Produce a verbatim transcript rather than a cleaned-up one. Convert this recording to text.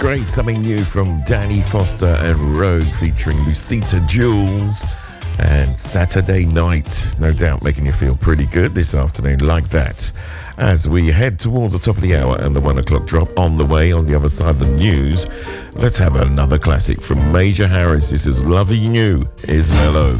great. Something new from Danny Foster and Rogue featuring Lucita Jules. And Saturday Night, no doubt making you feel pretty good this afternoon like that. As we head towards the top of the hour and the one o'clock drop on the way on the other side of the news, let's have another classic from Major Harris. This is Loving You Is Mellow.